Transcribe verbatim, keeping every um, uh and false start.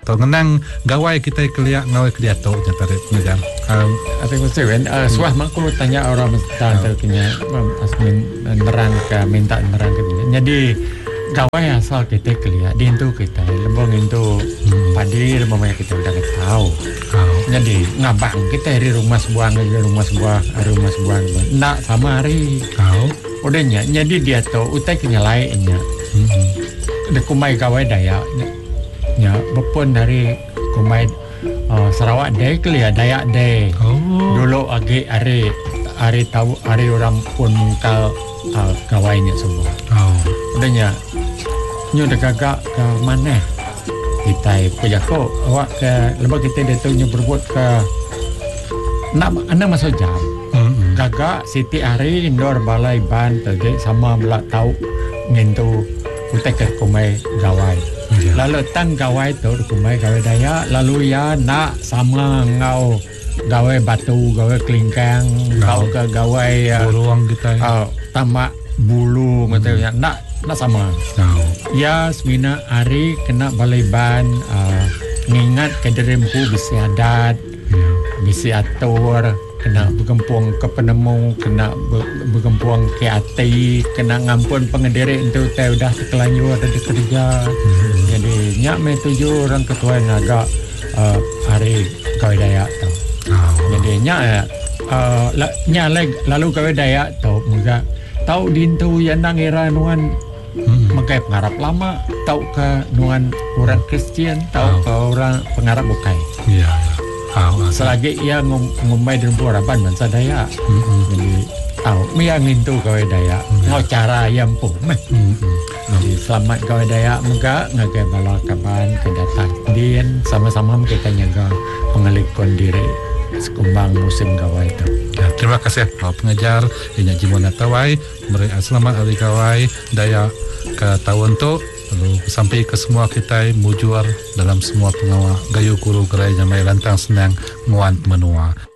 to ngenang gawai kita keliak ngawai kelia to nya tarik pengajar. Um, Ate ko sewen uh, suah makku tanya orang mesta terkenya asmin nerang ke minta nerang ke jadi gawai asal kita keliak di itu kita lembong itu hmm. padi lembong kita udah tahu. Oh. Jadi ngabang kita dari rumah sebuah dari rumah sebuah dari rumah sebuah nak sama hari. Oh. Udahnya jadi dia tahu utai kenyalainnya. Hmm. De kumai gawai daya nya bepun dari kumai uh, Sarawak deh kelia Dayak deh. Oh. Dulu agi hari hari tahu hari orang pun mungkal uh, gawainya semua. Oh. Udahnya nyu dah gagak ke mana? Kita pejako awak ke lebih kita dia tu nyu berbuat ke nak anda masuk jam. Mm-hmm. Gagak Siti hari indoor balai ban tadi sama belak tahu ngintu utek ke kumai gawai. Yeah. Lalu tang gawai tu kumai gawai daya lalu ya nak sama ngau gawai batu gawai kelingkang ngau ke gawai buruang kita uh, tamak bulu katanya mm. nak nak sama. Oh. Ya semina hari kena balai ban uh, ngingat kederempu bisi adat, yeah. bisi atur, kena bergempuang ke penemu, kena bergempuang ke hati, kena ngampun pengendiri itu teh udah terkelanjur ada di kerja. Mm-hmm. Jadi nyak me tujuh orang ketua yang agak uh, hari Gawai Dayak tu. Oh. Jadi nyak uh, nyak lalu Gawai Dayak tu muka tahu dintu yang nang era nuan hmm. makai pengarap lama, tahu ke nuan orang Kristian, tahu oh. ke orang pengarap bukai. Iya. Yeah. Oh, selagi ia ngum, ngumai di rumput harapan bangsa Dayak. Hmm. Jadi tahu mia ngintu Gawai Dayak. Hmm. Ngau cara yang pun meh. Hmm. Jadi selamat Gawai Dayak muka ngagai bala kaban kedatang din sama-sama kita nyaga pengalikon diri sekumbang musim gawai itu. Ya, terima kasih Pak Pengajar Inya Jimona Tawai, beri selamat hari Gawai Dayak ke tahun tu, lalu sampai ke semua kita mujur dalam semua pengawal gayu guru gerai jamai lantang senang muan menua.